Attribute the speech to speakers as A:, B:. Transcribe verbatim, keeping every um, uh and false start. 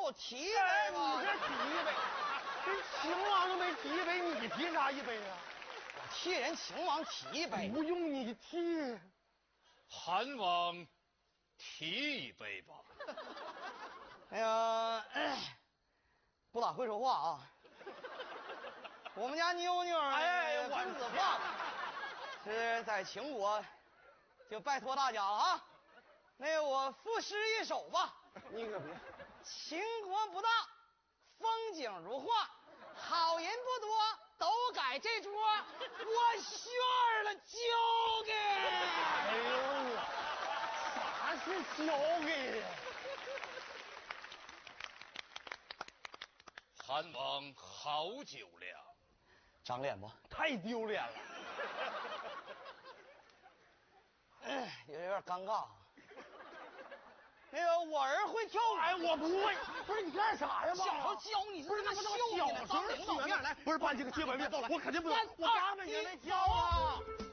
A: 我提一杯吧。
B: 你这提一杯，人秦王都没提一杯，你提啥一杯啊？
A: 我替人秦王提一杯。
B: 不用你提。
C: 韩王提一杯吧。
A: 哎呀，不咋会说话啊。我们家妞妞
B: 哎，
A: 分子画是在秦国，就拜托大家了啊。那个我赋诗一首吧。
B: 你可别。
A: 秦国不大，风景如画，好人不多，都改这桌，我炫儿了交给。
B: 哎呦，啥是交给的？
C: 韩王好酒量，
A: 长脸不？
B: 太丢脸了。
A: 哎，有点尴尬。那个我儿会跳舞。
B: 哎，我不会。不是你干啥呀？
A: 小时候教你，
B: 不是那不
A: 秀
B: 小时候
A: 当领导面来，
B: 不是把这个接完面，我肯定不能。
A: 三
B: 我家每年没跳啊。